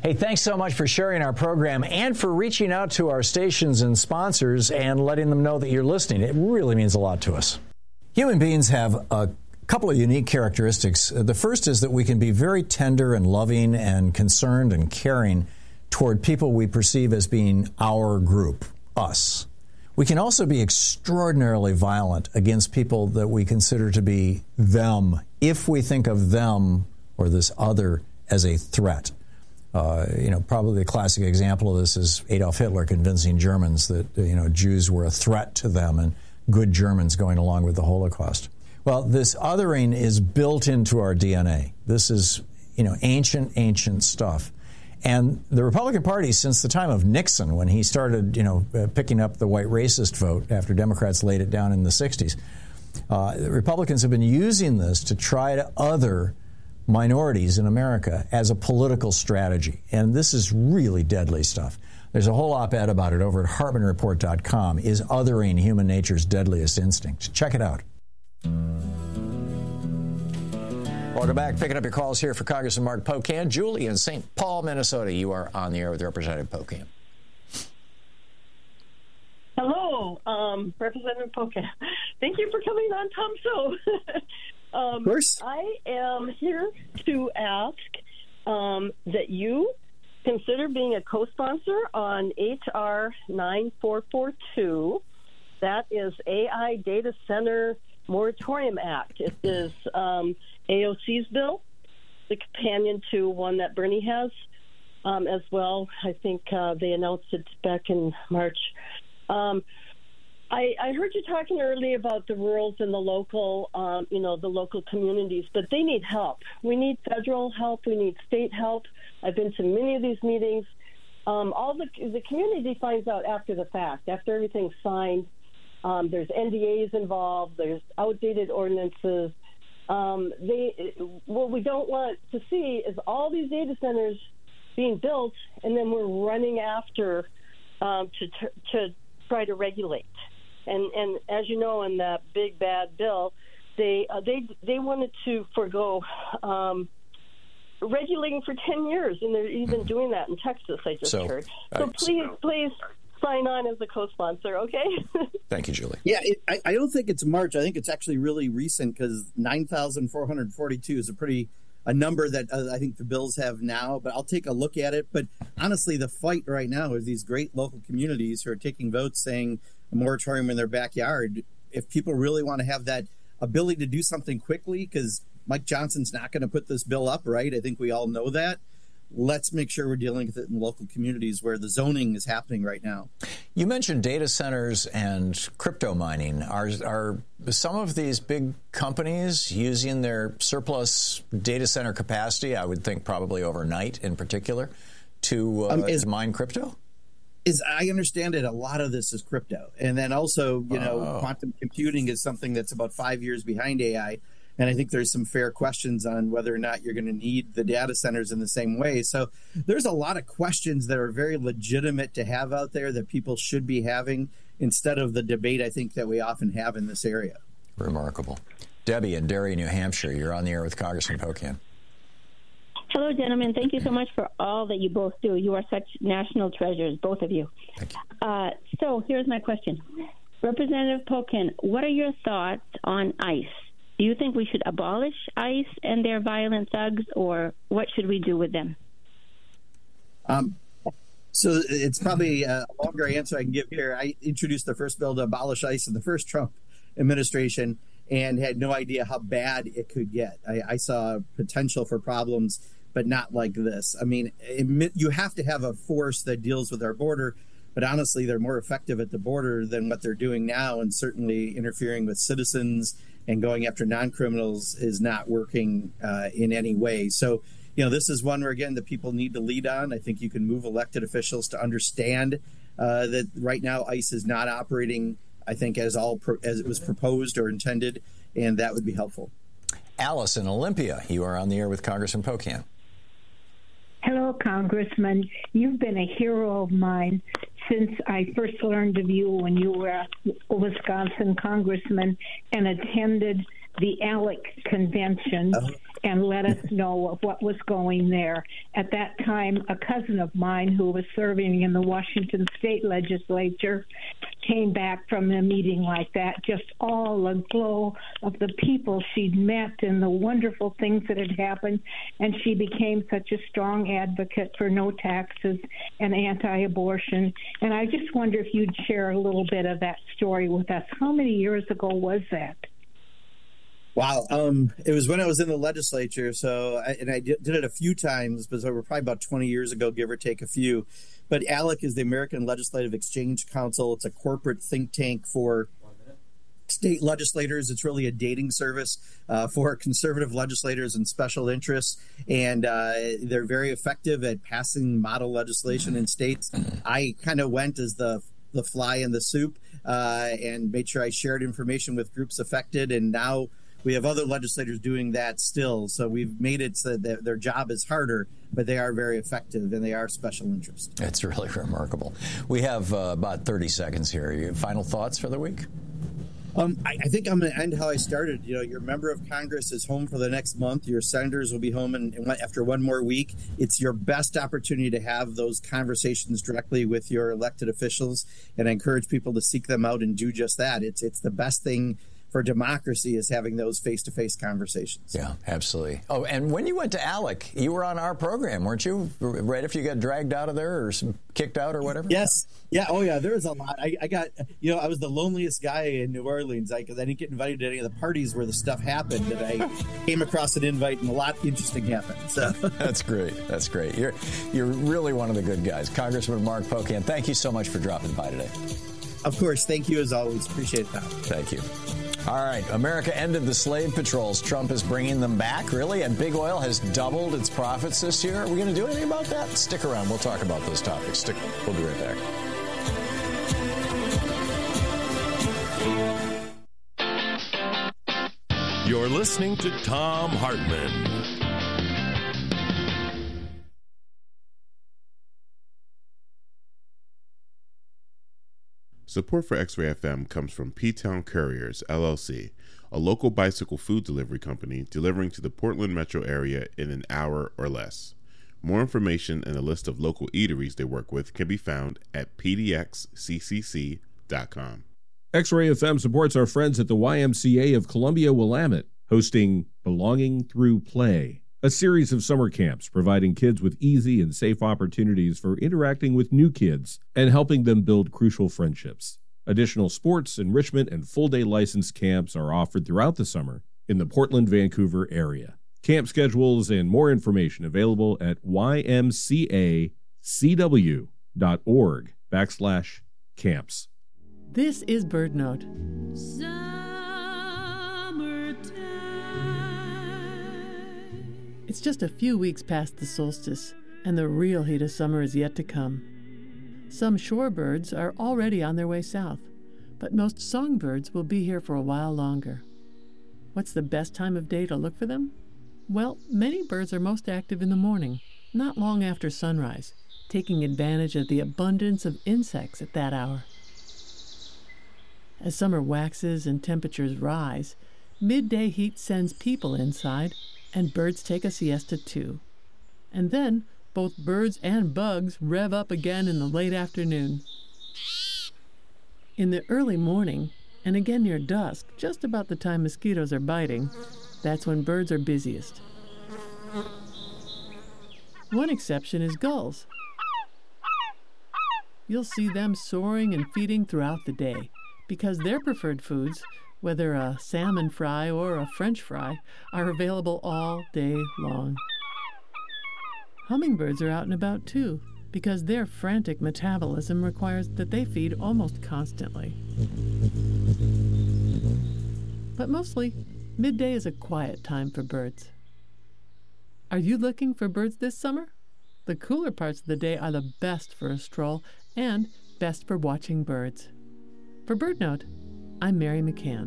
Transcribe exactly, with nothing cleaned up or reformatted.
Hey, thanks so much for sharing our program and for reaching out to our stations and sponsors and letting them know that you're listening. It really means a lot to us. Human beings have a couple of unique characteristics. The first is that we can be very tender and loving and concerned and caring toward people we perceive as being our group, us. We can also be extraordinarily violent against people that we consider to be them, if we think of them or this other as a threat. Uh, you know, probably the classic example of this is Adolf Hitler convincing Germans that, you know, Jews were a threat to them and good Germans going along with the Holocaust. Well, this othering is built into our D N A. This is, you know, ancient, ancient stuff. And the Republican Party, since the time of Nixon, when he started, you know, uh, picking up the white racist vote after Democrats laid it down in the sixties, uh, the Republicans have been using this to try to other minorities in America as a political strategy. And this is really deadly stuff. There's a whole op-ed about it over at Hartman Report dot com. Is othering human nature's deadliest instinct? Check it out. Welcome back. Picking up your calls here for Congressman Mark Pocan. Julie in Saint Paul, Minnesota. You are on the air with Representative Pocan. Hello, um, Representative Pocan. Thank you for coming on Tom's show. Um, of course. I am here to ask um, that you consider being a co-sponsor on H R nine four four two. That is A I Data Center Moratorium Act. It is um, A O C's bill, the companion to one that Bernie has um, as well. I think uh, they announced it back in March. Um, I, I heard you talking earlier about the rurals and the local, um, you know, the local communities, but they need help. We need federal help. We need state help. I've been to many of these meetings. Um, all the the community finds out after the fact, after everything's signed. Um, there's N D As involved. There's outdated ordinances. Um, they what we don't want to see is all these data centers being built, and then we're running after um, to to try to regulate. And and as you know, in that big bad bill, they uh, they they wanted to forego um, regulating for ten years, and they're even doing that in Texas. I just so, heard. So uh, please, please sign on as a co-sponsor, okay? Thank you, Julie. Yeah, it, I, I don't think it's March. I think it's actually really recent because nine thousand four hundred forty-two is a pretty a number that uh, I think the bills have now. But I'll take a look at it. But honestly, the fight right now is these great local communities who are taking votes saying a moratorium in their backyard. If people really want to have that ability to do something quickly, because Mike Johnson's not going to put this bill up, right? I think we all know that. Let's make sure we're dealing with it in local communities where the zoning is happening right now. You mentioned data centers and crypto mining. Are, are some of these big companies using their surplus data center capacity, I would think probably overnight in particular, to, uh, um, is, to mine crypto? Is I understand it, a lot of this is crypto. And then also, you know, oh. quantum computing is something that's about five years behind A I. And I think there's some fair questions on whether or not you're going to need the data centers in the same way. So there's a lot of questions that are very legitimate to have out there that people should be having instead of the debate, I think, that we often have in this area. Remarkable. Debbie in Derry, New Hampshire, you're on the air with Congressman Pocan. Hello, gentlemen. Thank you so much for all that you both do. You are such national treasures, both of you. Thank you. Uh, so here's my question. Representative Pocan, what are your thoughts on ICE? Do you think we should abolish ICE and their violent thugs, or what should we do with them? Um, so it's probably a longer answer I can give here. I introduced the first bill to abolish ICE in the first Trump administration and had no idea how bad it could get. I, I saw potential for problems, but not like this. I mean, it, you have to have a force that deals with our border, but honestly, they're more effective at the border than what they're doing now, and certainly interfering with citizens and going after non-criminals is not working uh, in any way. So, you know, this is one where, again, the people need to lead on. I think you can move elected officials to understand uh, that right now ICE is not operating, I think, as all pro- as it was proposed or intended, and that would be helpful. Alice in Olympia, you are on the air with Congressman Pocan. Hello, Congressman. You've been a hero of mine since I first learned of you when you were a Wisconsin congressman and attended the ALEC convention. Uh-huh. and let us know of what was going there. At that time, a cousin of mine who was serving in the Washington State Legislature came back from a meeting like that, just all aglow of the people she'd met and the wonderful things that had happened, and she became such a strong advocate for no taxes and anti-abortion. And I just wonder if you'd share a little bit of that story with us. How many years ago was that? Wow. Um, it was when I was in the legislature. So, I, and I did, did it a few times, but so we're probably about twenty years ago, give or take a few. But ALEC is the American Legislative Exchange Council. It's a corporate think tank for state legislators. It's really a dating service uh, for conservative legislators and special interests. And uh, they're very effective at passing model legislation in states. I kind of went as the the fly in the soup uh, and made sure I shared information with groups affected. And now we have other legislators doing that still. So we've made it so that their job is harder, but they are very effective and they are special interest. It's really remarkable. We have uh, about thirty seconds here. Final thoughts for the week? Um, I, I think I'm going to end how I started. You know, your member of Congress is home for the next month. Your senators will be home in, in, after one more week. It's your best opportunity to have those conversations directly with your elected officials, and I encourage people to seek them out and do just that. It's it's the best thing for democracy is having those face-to-face conversations. Yeah, absolutely. Oh, and when you went to ALEC, you were on our program, weren't you? Right after you got dragged out of there or kicked out or whatever? Yes. Yeah. Oh, yeah. There was a lot. I, I got, you know, I was the loneliest guy in New Orleans because I, I didn't get invited to any of the parties where the stuff happened. And I came across an invite and a lot interesting happened. So That's great. That's great. You're, you're really one of the good guys. Congressman Mark Pocan, thank you so much for dropping by today. Of course. Thank you as always. Appreciate that. Thank you. All right. America ended the slave patrols. Trump is bringing them back, really? And big oil has doubled its profits this year. Are we going to do anything about that? Stick around. We'll talk about those topics. Stick. We'll be right back. You're listening to Thom Hartmann. Support for X-Ray F M comes from P-Town Couriers, L L C, a local bicycle food delivery company delivering to the Portland metro area in an hour or less. More information and a list of local eateries they work with can be found at p d x c c c dot com. X-Ray F M supports our friends at the Y M C A of Columbia Willamette, hosting Belonging Through Play, a series of summer camps providing kids with easy and safe opportunities for interacting with new kids and helping them build crucial friendships. Additional sports, enrichment, and full-day licensed camps are offered throughout the summer in the Portland-Vancouver area. Camp schedules and more information available at y m c a c w dot org backslash camps. This is BirdNote. It's just a few weeks past the solstice, and the real heat of summer is yet to come. Some shorebirds are already on their way south, but most songbirds will be here for a while longer. What's the best time of day to look for them? Well, many birds are most active in the morning, not long after sunrise, taking advantage of the abundance of insects at that hour. As summer waxes and temperatures rise, midday heat sends people inside, and birds take a siesta too. And then, both birds and bugs rev up again in the late afternoon. In the early morning, and again near dusk, just about the time mosquitoes are biting, that's when birds are busiest. One exception is gulls. You'll see them soaring and feeding throughout the day, because their preferred foods, whether a salmon fry or a French fry, are available all day long. Hummingbirds are out and about too, because their frantic metabolism requires that they feed almost constantly. But mostly, midday is a quiet time for birds. Are you looking for birds this summer? The cooler parts of the day are the best for a stroll and best for watching birds. For BirdNote, I'm Mary McCann.